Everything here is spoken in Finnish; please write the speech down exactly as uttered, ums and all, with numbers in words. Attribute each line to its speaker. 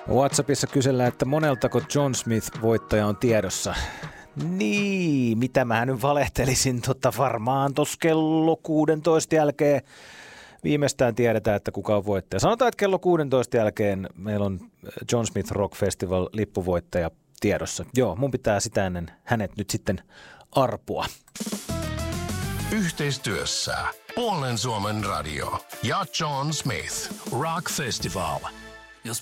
Speaker 1: WhatsAppissa kysellään, että moneltako John Smith-voittaja on tiedossa. Niin, mitä mä nyt valehtelisin, tota varmaan tuossa kello kuusitoista jälkeen viimeistään tiedetään, että kuka on voittaja. Sanotaan, että kello kuusitoista jälkeen meillä on John Smith Rock Festival lippuvoittaja tiedossa. Joo, mun pitää sitä ennen hänet nyt sitten arpua.
Speaker 2: Yhteistyössä Puolen Suomen radio ja John Smith Rock Festival.